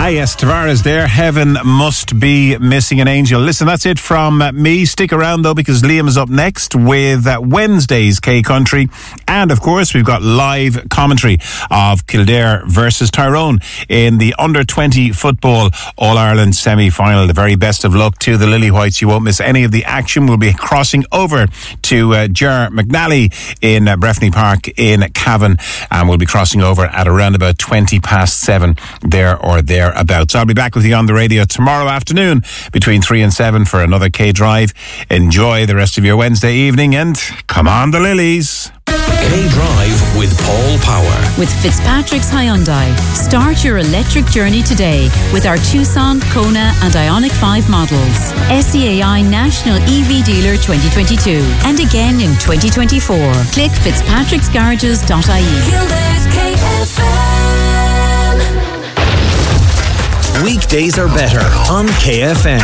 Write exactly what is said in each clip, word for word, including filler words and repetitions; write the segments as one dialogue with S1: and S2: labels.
S1: Ah yes, Tavares there. Heaven must be missing an angel. Listen, that's it from uh, me. Stick around though, because Liam is up next with uh, Wednesday's K Country. And of course, we've got live commentary of Kildare versus Tyrone in the under twenty football All-Ireland semi-final. The very best of luck to the Lily Whites. You won't miss any of the action. We'll be crossing over to uh, Ger McNally in uh, Breffni Park in Cavan. And we'll be crossing over at around about twenty past seven there or there. About. So I'll be back with you on the radio tomorrow afternoon between three and seven for another K Drive. Enjoy the rest of your Wednesday evening and come on the Lilies.
S2: K Drive with Paul Power.
S3: With Fitzpatrick's Hyundai. Start your electric journey today with our Tucson, Kona and Ioniq five models. S E A I National E V Dealer twenty twenty-two and again in twenty twenty-four. Click fitzpatricks garages dot I E.
S4: Kildare K F M.
S2: Weekdays are better on K F M.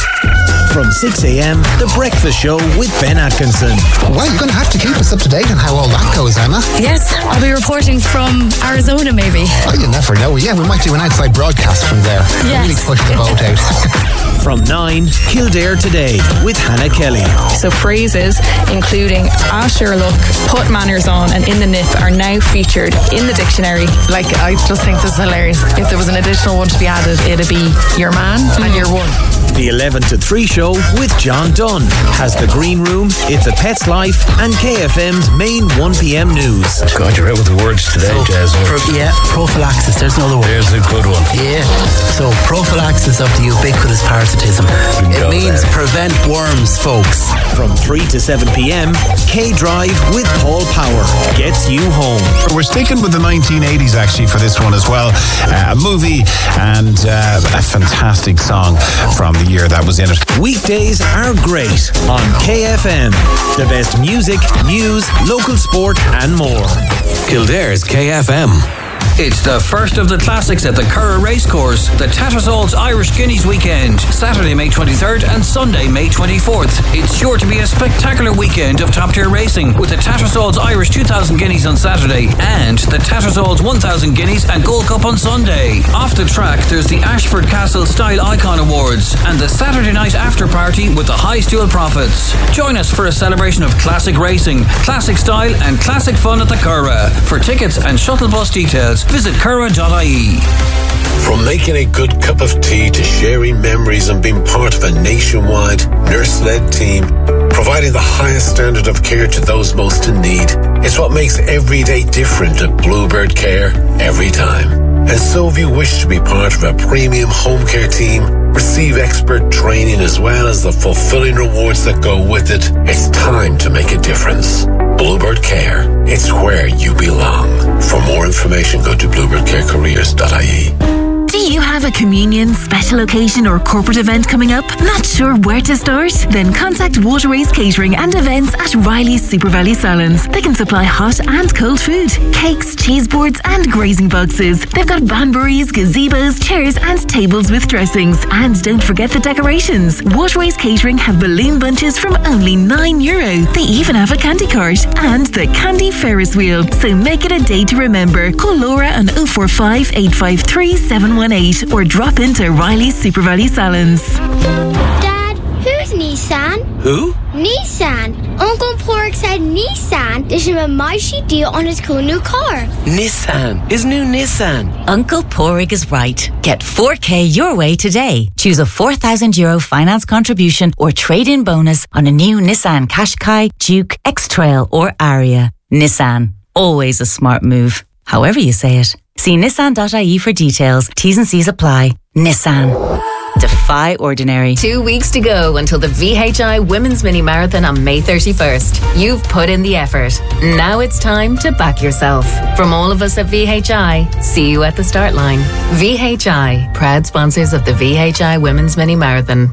S2: From six a.m, The Breakfast Show with Ben Atkinson.
S5: Well, you're going to have to keep us up to date on how all that goes, Emma.
S6: Yes, I'll be reporting from Arizona maybe.
S5: Oh, you never know. Yeah, we might do an outside broadcast from there.
S6: Yes.
S5: Really push the boat out.
S2: From nine, Kildare Today with Hannah Kelly.
S7: So phrases including "ah sure look," "put manners on" and "in the nip" are now featured in the dictionary.
S8: Like, I just think this is hilarious. If there was an additional one to be added, it'd be your man mm. and your one.
S2: The eleven to three show with John Dunn has The Green Room, It's a Pet's Life and K F M's main one p.m. news.
S9: God, you're out with the words today, so, Jazz.
S10: Pro- yeah, prophylaxis, there's another word.
S9: There's a good one.
S10: Yeah, so prophylaxis of the ubiquitous parasitism. It means there. Prevent worms, folks.
S2: From three to seven p.m, K Drive with Paul Power gets you home.
S1: We're sticking with the nineteen eighties actually for this one as well. Uh, a movie and uh, a fantastic song from the year that was in it.
S2: Weekdays are great on K F M. The best music, news, local sport and more.
S9: Kildare's K F M.
S11: It's the first of the classics at the Curragh Racecourse, the Tattersalls Irish Guineas Weekend, Saturday, May twenty-third and Sunday, May twenty-fourth. It's sure to be a spectacular weekend of top-tier racing with the Tattersalls Irish two thousand Guineas on Saturday and the Tattersalls one thousand Guineas and Gold Cup on Sunday. Off the track, there's the Ashford Castle Style Icon Awards and the Saturday night after party with the High Stool Profits. Join us for a celebration of classic racing, classic style and classic fun at the Curragh. For tickets and shuttle bus details, visit curragh dot I E.
S12: From making a good cup of tea to sharing memories and being part of a nationwide nurse-led team, providing the highest standard of care to those most in need, it's what makes every day different at Bluebird Care every time. And so if you wish to be part of a premium home care team, receive expert training as well as the fulfilling rewards that go with it, it's time to make a difference. Bluebird Care, it's where you belong. For more information, go to bluebird care careers dot I E.
S13: Do you have a communion, special occasion or corporate event coming up? Not sure where to start? Then contact Waterways Catering and Events at Riley's Super Valley Salons. They can supply hot and cold food, cakes, cheese boards and grazing boxes. They've got banburies, gazebos, chairs and tables with dressings. And don't forget the decorations. Waterways Catering have balloon bunches from only nine euro. They even have a candy cart and the Candy Ferris wheel. So make it a day to remember. Call Laura on oh four five, eight five three, seven one eight or drop into Riley's Super Valley Salons.
S14: Dad, who's Nissan?
S2: Who?
S14: Nissan. Uncle Pork said Nissan. There's a mighty deal on his cool new car.
S10: Nissan is new Nissan.
S3: Uncle Porrig is right. Get four K your way today. Choose a four thousand euro finance contribution or trade-in bonus on a new Nissan Qashqai, Duke, X-Trail or Aria. Nissan. Always a smart move. However you say it. See nissan dot I E for details. T's and C's apply. Nissan. Defy ordinary.
S15: Two weeks to go until the V H I Women's Mini Marathon on May thirty-first. You've put in the effort. Now it's time to back yourself. From all of us at V H I, see you at the start line. V H I, proud sponsors of the V H I Women's Mini Marathon.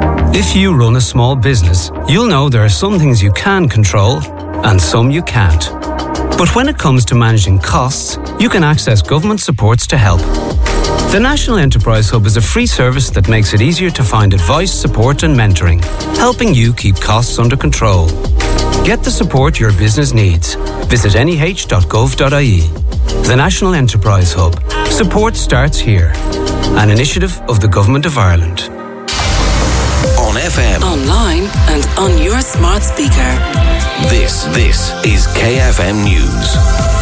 S16: If you run a small business, you'll know there are some things you can control and some you can't. But when it comes to managing costs, you can access government supports to help. The National Enterprise Hub is a free service that makes it easier to find advice, support and mentoring, helping you keep costs under control. Get the support your business needs. Visit N E H dot gov dot I E. The National Enterprise Hub. Support starts here. an initiative of the Government of Ireland.
S9: On F M,
S4: online and on your smart speaker.
S9: This, this is K F M News.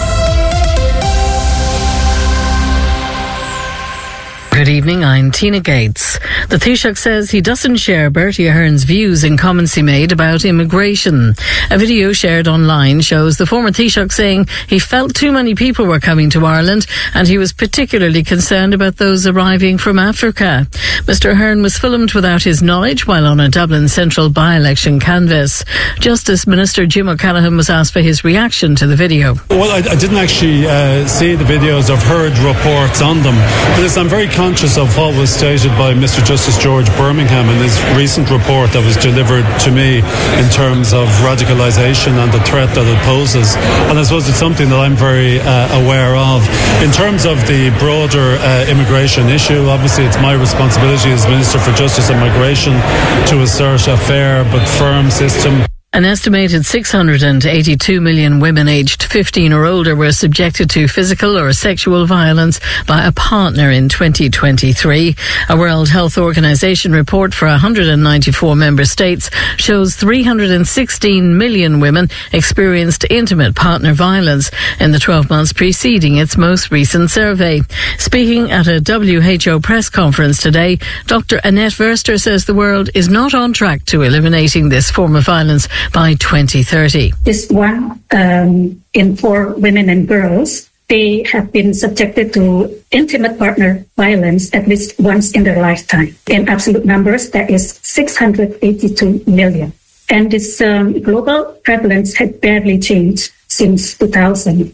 S17: Good evening, I'm Tina Gates. The Taoiseach says he doesn't share Bertie Ahern's views in comments he made about immigration. A video shared online shows the former Taoiseach saying he felt too many people were coming to Ireland and he was particularly concerned about those arriving from Africa. Mister Ahern was filmed without his knowledge while on a Dublin Central by-election canvass. Justice Minister Jim O'Callaghan was asked for his reaction to the video.
S18: Well, I, I didn't actually uh, see the videos. I've heard reports on them. But I'm very conscious of what was stated by Mister Justice George Birmingham in his recent report that was delivered to me in terms of radicalisation and the threat that it poses. And I suppose it's something that I'm very uh, aware of. In terms of the broader uh, immigration issue, obviously it's my responsibility as Minister for Justice and Migration to assert a fair but firm system.
S17: An estimated six hundred eighty-two million women aged fifteen or older were subjected to physical or sexual violence by a partner in twenty twenty-three. A World Health Organization report for one hundred ninety-four member states shows three hundred sixteen million women experienced intimate partner violence in the twelve months preceding its most recent survey. Speaking at a W H O press conference today, Doctor Annette Verster says the world is not on track to eliminating this form of violence by twenty thirty.
S19: This one um, in four women and girls, they have been subjected to intimate partner violence at least once in their lifetime. In absolute numbers, that is six hundred eighty-two million. And this um, global prevalence had barely changed since two thousand.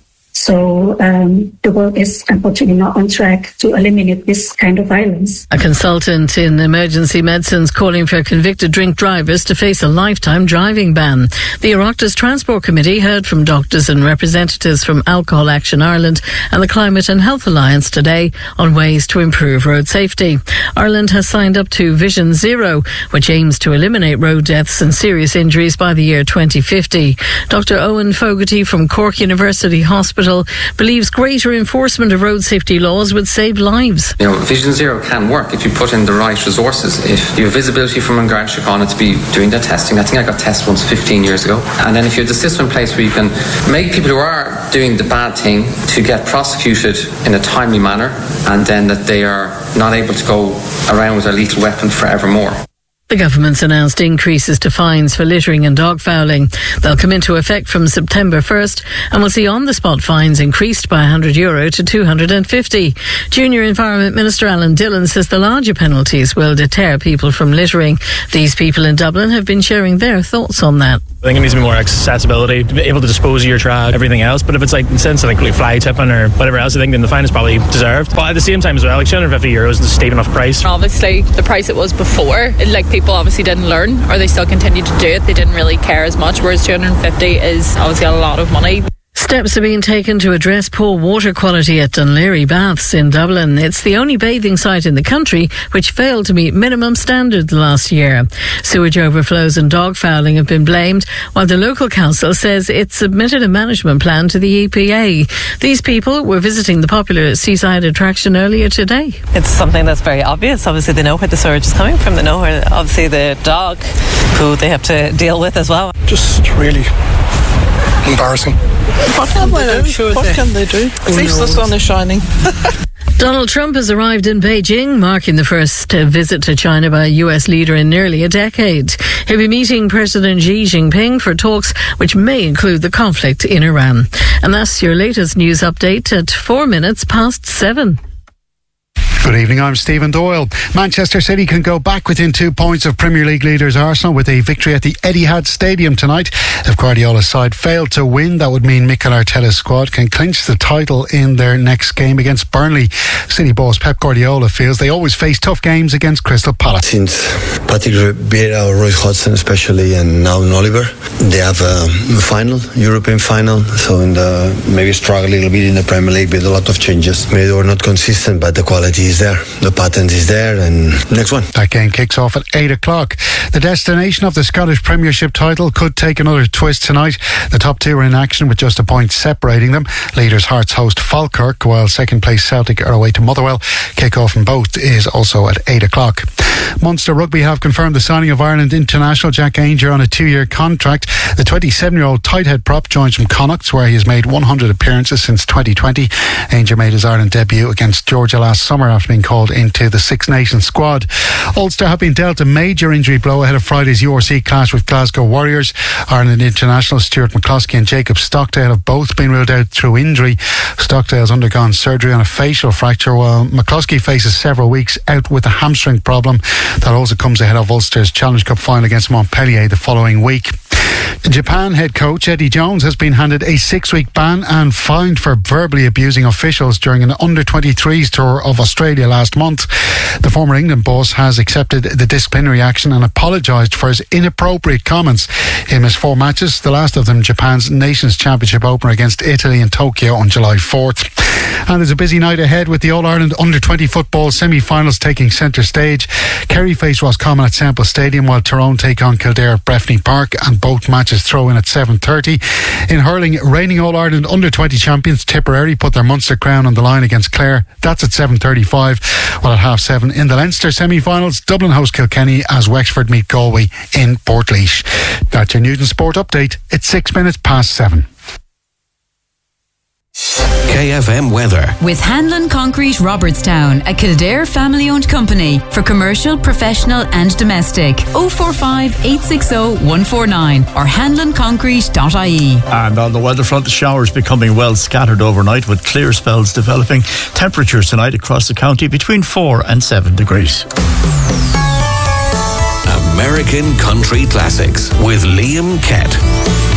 S19: So um, the world is unfortunately not on track to eliminate this kind of violence.
S17: A consultant in emergency medicine is calling for convicted drink drivers to face a lifetime driving ban. The Oireachtas Transport Committee heard from doctors and representatives from Alcohol Action Ireland and the Climate and Health Alliance today on ways to improve road safety. Ireland has signed up to Vision Zero, which aims to eliminate road deaths and serious injuries by the year twenty fifty. Doctor Owen Fogarty from Cork University Hospital believes greater enforcement of road safety laws would save lives.
S20: You know, Vision Zero can work if you put in the right resources. If you have visibility from an Garda Síochána to be doing that testing. I think I got tested once fifteen years ago. And then if you have the system in place where you can make people who are doing the bad thing to get prosecuted in a timely manner, and then that they are not able to go around with a lethal weapon forevermore.
S17: The government's announced increases to fines for littering and dog fouling. They'll come into effect from September first and will see on-the-spot fines increased by one hundred euro to two hundred fifty. Junior Environment Minister Alan Dillon says the larger penalties will deter people from littering. These people in Dublin have been sharing their thoughts on that.
S21: I think it needs to be more accessibility, to be able to dispose of your trash, everything else. But if it's like in the sense of like fly tipping or whatever else, I think then the fine is probably deserved. But at the same time as well, like two hundred fifty euros is a steep enough price.
S7: Obviously, the price it was before, like people obviously didn't learn, or they still continue to do it. They didn't really care as much, whereas two hundred fifty is obviously a lot of money.
S17: Steps are being taken to address poor water quality at Dunleary Baths in Dublin. It's the only bathing site in the country which failed to meet minimum standards last year. Sewage overflows and dog fouling have been blamed, while the local council says it submitted a management plan to the E P A. These people were visiting the popular seaside attraction earlier today.
S22: It's something that's very obvious. Obviously they know where the sewage is coming from. They know where, obviously, the dog, who they have to deal with as well.
S23: Just really embarrassing.
S22: What can they do? What can they do? At least the sun is shining.
S17: Donald Trump has arrived in Beijing, marking the first uh, visit to China by a U S leader in nearly a decade. He'll be meeting President Xi Jinping for talks which may include the conflict in Iran. And that's your latest news update at four minutes past seven.
S24: Good evening, I'm Stephen Doyle. Manchester City can go back within two points of Premier League leaders Arsenal with a victory at the Etihad Stadium tonight. If Guardiola's side failed to win, that would mean Mikel Arteta's squad can clinch the title in their next game against Burnley. City boss Pep Guardiola feels they always face tough games against Crystal Palace.
S25: Since Patrick Vieira or Roy Hodgson especially, and now Oliver, they have a final, European final, so in the, maybe struggle a little bit in the Premier League with a lot of changes. Maybe they were not consistent, but the quality is there, the patent is there, and next one.
S24: That game kicks off at eight o'clock. The destination of the Scottish Premiership title could take another twist tonight. The top two are in action with just a point separating them. Leaders Hearts host Falkirk, while second place Celtic are away to from Motherwell. Kick-off in both is also at eight o'clock. Munster Rugby have confirmed the signing of Ireland international Jack Ainger on a two-year contract. The twenty-seven-year-old tight head prop joins from Connacht, where he has made one hundred appearances since twenty twenty. Ainger made his Ireland debut against Georgia last summer after being called into the Six Nations squad. Ulster have been dealt a major injury blow ahead of Friday's U R C clash with Glasgow Warriors. Ireland international Stuart McCloskey and Jacob Stockdale have both been ruled out through injury. Stockdale has undergone surgery on a facial fracture, while McCloskey faces several weeks out with a hamstring problem. That also comes ahead of Ulster's Challenge Cup final against Montpellier the following week. Japan head coach Eddie Jones has been handed a six-week ban and fined for verbally abusing officials during an under twenty-threes tour of Australia last month. The former England boss has accepted the disciplinary action and apologised for his inappropriate comments. He missed four matches, the last of them Japan's Nations Championship opener against Italy in Tokyo on July fourth. And there's a busy night ahead with the All-Ireland under twenty football semi-finals taking centre stage. Kerry face Roscommon at Semple Stadium, while Tyrone take on Kildare at Breffni Park, and both matches throw in at seven thirty. In hurling, reigning All-Ireland under twenty champions Tipperary put their Munster crown on the line against Clare. That's at seven thirty-five. While at half seven in the Leinster semi-finals, Dublin host Kilkenny as Wexford meet Galway in Portlaoise. That's your Newton Sport Update. It's six minutes past seven.
S9: K F M weather.
S1: With Hanlon Concrete Robertstown, a Kildare family-owned company for commercial, professional and domestic. oh four five, eight six oh, one four nine or hanlon concrete dot I E.
S5: And on the weather front, the showers becoming well scattered overnight with clear spells developing. Temperatures tonight across the county between four and seven degrees.
S9: American Country Classics with Liam Kett.